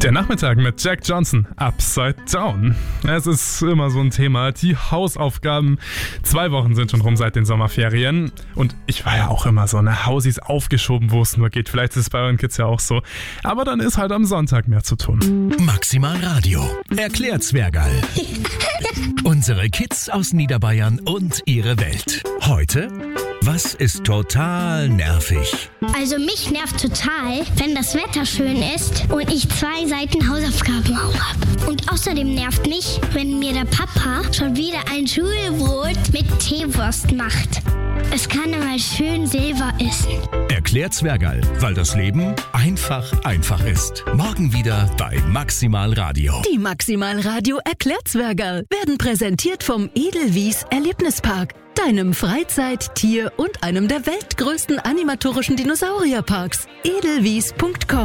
Der Nachmittag mit Jack Johnson, Upside Down. Es ist immer so ein Thema, die Hausaufgaben. 2 Wochen sind schon rum seit den Sommerferien. Und ich war ja auch immer so, Hausis aufgeschoben, wo es nur geht. Vielleicht ist es bei euren Kids ja auch so. Aber dann ist halt am Sonntag mehr zu tun. Maximal Radio. Erklärt Zwergerl. Unsere Kids aus Niederbayern und ihre Welt. Heute, was ist total nervig? Also mich nervt total, wenn das Wetter schön ist und ich 2 Seiten Hausaufgaben auch habe. Und außerdem nervt mich, wenn mir der Papa schon wieder ein Schulbrot mit Teewurst macht. Es kann aber schön Silber essen. Erklärt Zwergerl, weil das Leben einfach ist. Morgen wieder bei Maximal Radio. Die Maximal Radio Erklärt Zwergerl werden präsentiert vom Edelwies Erlebnispark, deinem Freizeit-, Tier- und einem der weltgrößten animatorischen Dinosaurierparks. edelwies.com